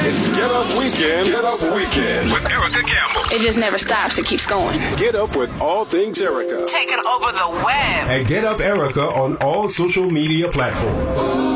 It's Get Up Weekend. Get Up Weekend with Erica Campbell. It just never stops. It keeps going. Get up with all things Erica. Taking over the web. And Get Up Erica on all social media platforms.